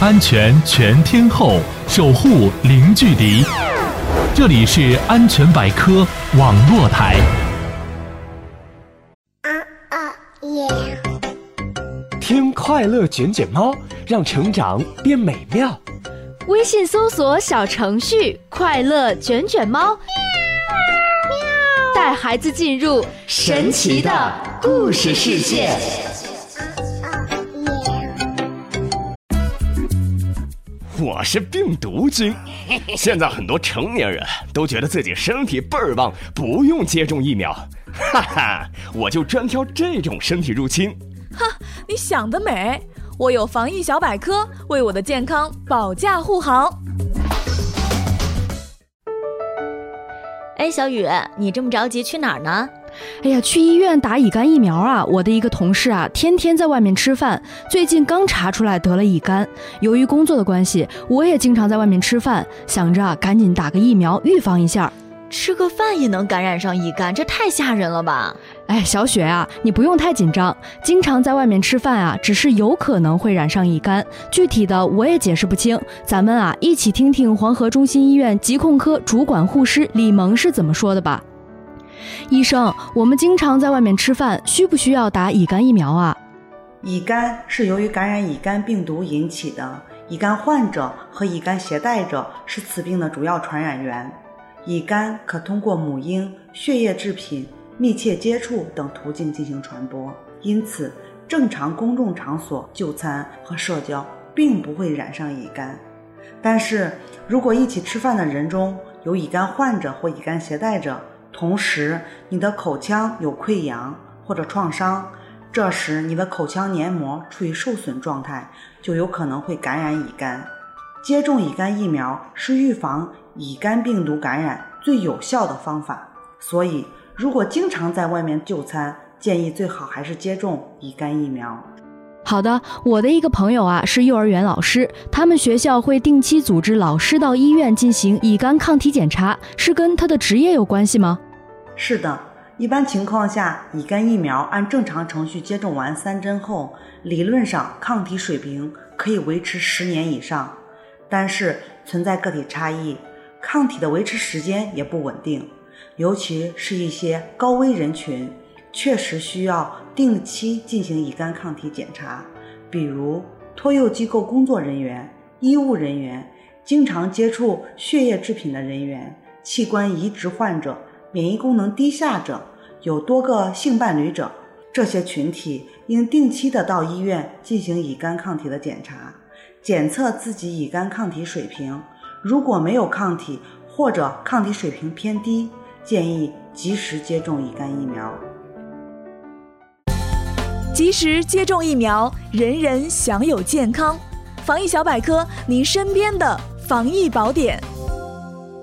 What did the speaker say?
安全全天候，守护零距离。这里是安全百科网络台。 听快乐卷卷猫，让成长变美妙。 微信搜索小程序快乐卷卷猫，带孩子进入神奇的故事世界。 我是病毒君。现在很多成年人都觉得自己身体倍儿棒，不用接种疫苗。哈哈，我就专挑这种身体入侵。 哈，你想得美！我有防疫小百科，为我的健康保驾护航。 哎，小雨，你这么着急去哪儿呢？ 哎呀，去医院打乙肝疫苗啊！我的一个同事啊，天天在外面吃饭，最近刚查出来得了乙肝。由于工作的关系，我也经常在外面吃饭，想着赶紧打个疫苗预防一下。 吃个饭也能感染上乙肝，这太吓人了吧！ 哎，小雪啊，你不用太紧张，经常在外面吃饭啊，只是有可能会染上乙肝，具体的我也解释不清。咱们啊，一起听听黄河中心医院疾控科主管护士李萌是怎么说的吧。医生，我们经常在外面吃饭，需不需要打乙肝疫苗啊？ 乙肝是由于感染乙肝病毒引起的，乙肝患者和乙肝携带者是此病的主要传染源。乙肝可通过母婴、血液制品、密切接触等途径进行传播，因此正常公众场所就餐和社交并不会染上乙肝。但是如果一起吃饭的人中有乙肝患者或乙肝携带者，同时你的口腔有溃疡或者创伤，这时你的口腔黏膜处于受损状态，就有可能会感染乙肝。接种乙肝疫苗是预防乙肝病毒感染最有效的方法，所以如果经常在外面就餐，建议最好还是接种乙肝疫苗。 好的，我的一个朋友啊是幼儿园老师，他们学校会定期组织老师到医院进行乙肝抗体检查，是跟他的职业有关系吗？ 是的，一般情况下，乙肝疫苗按正常程序接种完3针后，理论上抗体水平可以维持10年以上，但是存在个体差异，抗体的维持时间也不稳定，尤其是一些高危人群确实需要定期进行乙肝抗体检查，比如托幼机构工作人员、医务人员、经常接触血液制品的人员、器官移植患者、免疫功能低下者、有多个性伴侣者，这些群体应定期的到医院进行乙肝抗体的检查，检测自己乙肝抗体水平，如果没有抗体或者抗体水平偏低，建议及时接种乙肝疫苗。 及时接种疫苗，人人享有健康。防疫小百科，您身边的防疫宝典。